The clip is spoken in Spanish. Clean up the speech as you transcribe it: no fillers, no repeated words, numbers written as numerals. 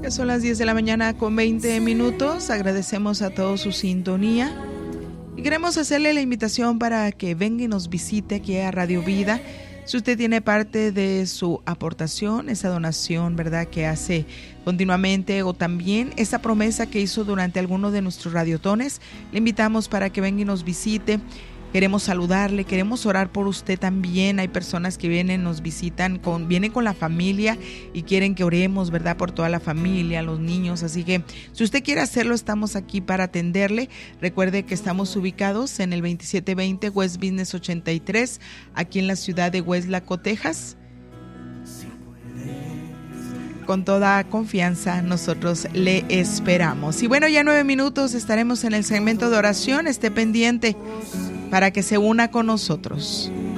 Ya son las 10 de la mañana con 20 minutos. Agradecemos a todos su sintonía. Y queremos hacerle la invitación para que venga y nos visite aquí a Radio Vida. Si usted tiene parte de su aportación, esa donación, ¿verdad?, que hace continuamente, o también esa promesa que hizo durante alguno de nuestros radiotones, le invitamos para que venga y nos visite. Queremos saludarle, queremos orar por usted también. Hay personas que vienen, nos visitan, vienen con la familia y quieren que oremos, ¿verdad?, por toda la familia, los niños. Así que si usted quiere hacerlo, estamos aquí para atenderle. Recuerde que estamos ubicados en el 2720 West Business 83, aquí en la ciudad de Weslaco, Texas. Con toda confianza nosotros le esperamos. Y bueno, ya 9 minutos estaremos en el segmento de oración. Esté pendiente para que se una con nosotros.